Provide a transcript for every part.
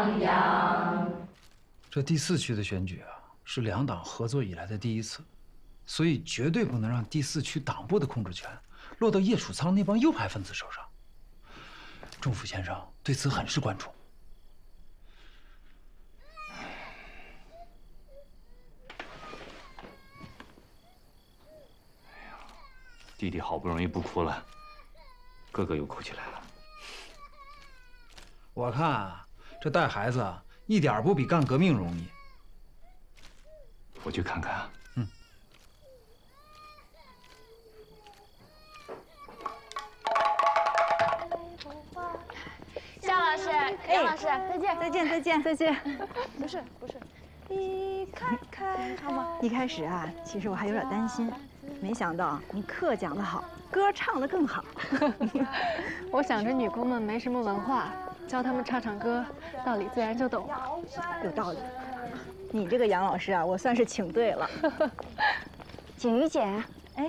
洋洋。 这第4区的选举啊，是2党合作以来的第1次，所以绝对不能让第4区党部的控制权落到叶楚仓那帮右派分子手上。仲甫先生对此很是关注。 弟弟好不容易不哭了，哥哥又哭起来了。 我看啊，这带孩子一点不比干革命容易。 我去看看啊。 嗯。 夏老师，杨老师，再见， 再见，再见，再见。 不是， 离开好吗？一开始啊，其实我还有点担心，没想到你课讲得好，歌唱得更好。 我想着女工们没什么文化，教她们唱唱歌，道理自然就懂了。 有道理。你这个杨老师啊，我算是请对了。 景瑜姐， 哎，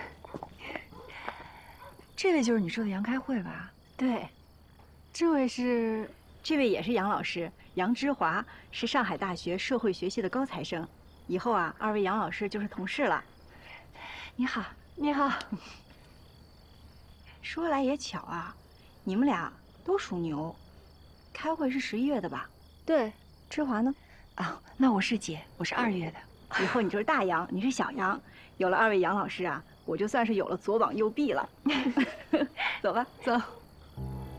这位就是你说的杨开慧吧？ 对，这位也是杨老师，杨之华是上海大学社会学系的高材生。以后啊，2位杨老师就是同事了。你好， 你好。 说来也巧啊，你们俩都属牛，开会是11月的吧？ 对， 之华呢？啊，那我是姐，我是2月的。以后你就是大杨，你是小杨。有了2位杨老师啊，我就算是有了左膀右臂了。走吧，走。